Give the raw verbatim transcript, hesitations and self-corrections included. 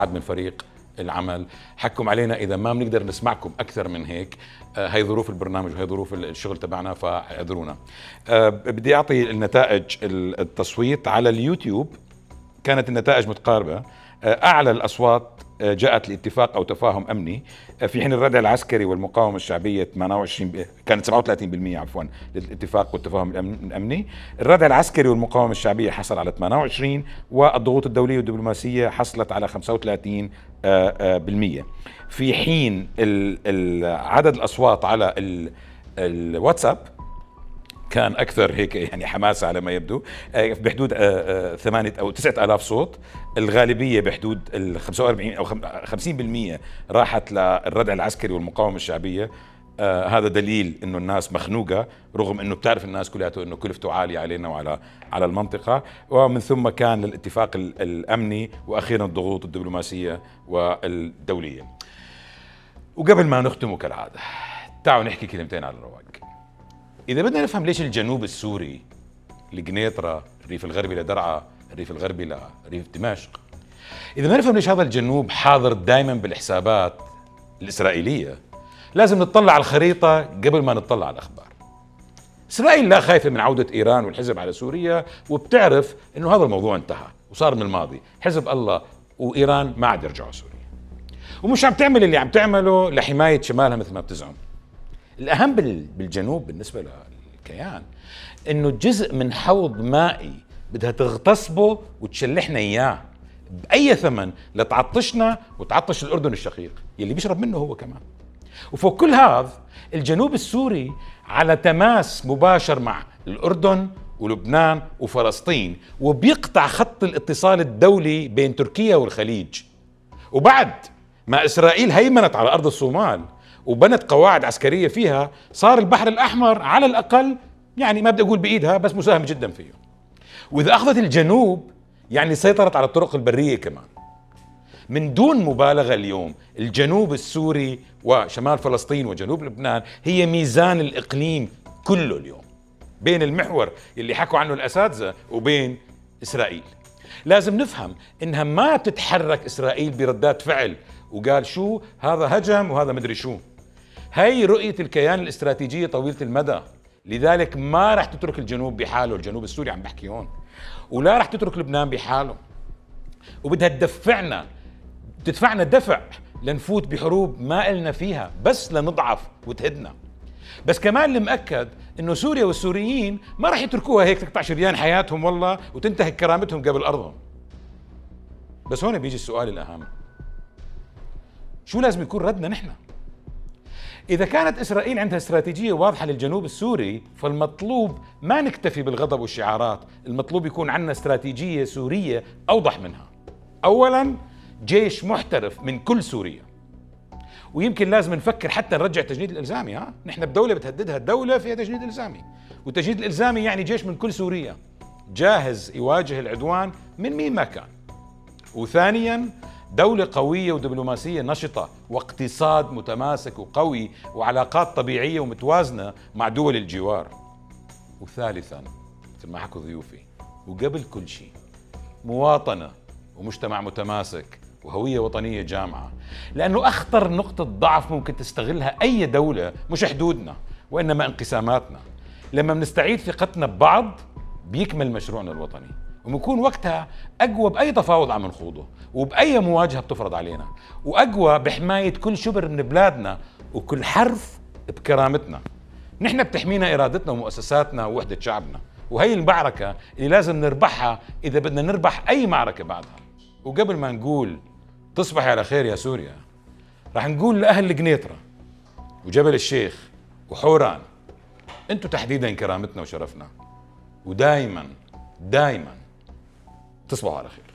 من فريق العمل حكم علينا اذا ما بنقدر نسمعكم اكثر من هيك. آه هي ظروف البرنامج وهي ظروف الشغل تبعنا، فاعذرونا. آه بدي اعطي النتائج التصويت على اليوتيوب. كانت النتائج متقاربه. آه اعلى الاصوات آه جاءت لاتفاق او تفاهم امني، آه في حين الردع العسكري والمقاومه الشعبيه ثمانية وعشرين كانت سبعة وثلاثين بالمئة عفوا للاتفاق والتفاهم الامني. الردع العسكري والمقاومه الشعبيه حصل على ثمانية وعشرين، والضغوط الدوليه والدبلوماسيه حصلت على خمسة وثلاثين بالمئة. في حين عدد الاصوات على الواتساب كان اكثر هيك يعني حماسه على ما يبدو، بحدود ثمانية او تسعة آلاف صوت. الغالبيه بحدود ال خمسة وأربعين او خمسين بالمئة راحت للردع العسكري والمقاومه الشعبيه. آه هذا دليل انه الناس مخنوقه، رغم انه بتعرف الناس كلها انه كلفته عاليه علينا وعلى على المنطقه. ومن ثم كان للاتفاق الامني، واخيرا الضغوط الدبلوماسيه والدوليه. وقبل ما نختم كالعاده، تعالوا نحكي كلمتين على الرواق. اذا بدنا نفهم ليش الجنوب السوري لقنيطره، الريف الغربي لدرعا، الريف الغربي لريف دمشق، اذا بدنا نفهم ليش هذا الجنوب حاضر دائما بالحسابات الاسرائيليه، لازم نطلع على الخريطة قبل ما نطلع على الأخبار. إسرائيل لا خايفة من عودة إيران والحزب على سوريا، وبتعرف إنه هذا الموضوع انتهى وصار من الماضي. حزب الله وإيران ما عاد يرجعوا سوريا، ومش عم تعمل اللي عم تعمله لحماية شمالها مثل ما بتزعم. الأهم بالجنوب بالنسبة للكيان إنه جزء من حوض مائي بدها تغتصبه وتشلحنا إياه بأي ثمن لتعطشنا وتعطش الأردن الشقيق يلي بيشرب منه هو كمان. وفوق كل هذا الجنوب السوري على تماس مباشر مع الأردن ولبنان وفلسطين، وبيقطع خط الاتصال الدولي بين تركيا والخليج. وبعد ما إسرائيل هيمنت على أرض الصومال وبنت قواعد عسكرية فيها، صار البحر الأحمر على الأقل يعني ما بدي أقول بإيدها بس مساهم جدا فيه. وإذا أخذت الجنوب يعني سيطرت على الطرق البرية كمان. من دون مبالغة اليوم الجنوب السوري وشمال فلسطين وجنوب لبنان هي ميزان الإقليم كله اليوم، بين المحور اللي حكوا عنه الأساتذة وبين إسرائيل. لازم نفهم إنها ما تتحرك إسرائيل بردات فعل وقال شو هذا هجم وهذا مدري شو. هاي رؤية الكيان الاستراتيجية طويلة المدى، لذلك ما راح تترك الجنوب بحاله، الجنوب السوري عم بحكي هون، ولا راح تترك لبنان بحاله، وبدها تدفعنا تدفعنا دفع لنفوت بحروب ما إلنا فيها بس لنضعف وتهدنا. بس كمان المؤكد انه سوريا والسوريين ما راح يتركوها هيك تقطع شريان حياتهم والله وتنتهك كرامتهم قبل ارضهم. بس هون بيجي السؤال الاهم، شو لازم يكون ردنا نحن؟ اذا كانت اسرائيل عندها استراتيجيه واضحه للجنوب السوري، فالمطلوب ما نكتفي بالغضب والشعارات، المطلوب يكون عندنا استراتيجيه سوريه اوضح منها. اولا جيش محترف من كل سوريا، ويمكن لازم نفكر حتى نرجع التجنيد الالزامي. ها نحن بدوله بتهددها الدوله فيها تجنيد الزامي، والتجنيد الالزامي يعني جيش من كل سوريا جاهز يواجه العدوان من مين ما كان. وثانيا دولة قوية ودبلوماسية نشطة واقتصاد متماسك وقوي وعلاقات طبيعية ومتوازنة مع دول الجوار. وثالثا مثل ما حكوا ضيوفي وقبل كل شيء مواطنة ومجتمع متماسك وهوية وطنية جامعة، لأنه أخطر نقطة ضعف ممكن تستغلها أي دولة مش حدودنا وإنما انقساماتنا. لما بنستعيد ثقتنا ببعض بيكمل مشروعنا الوطني، وبنكون وقتها أقوى بأي تفاوض عم نخوضه وبأي مواجهة بتفرض علينا، وأقوى بحماية كل شبر من بلادنا وكل حرف بكرامتنا. نحن بتحمينا إرادتنا ومؤسساتنا ووحدة شعبنا، وهي المعركة اللي لازم نربحها إذا بدنا نربح أي معركة بعدها. وقبل ما نقول تصبحي على خير يا سوريا، راح نقول لأهل قنيطرة وجبل الشيخ وحوران، انتوا تحديدا كرامتنا وشرفنا، ودايما دايما تصبحوا على خير.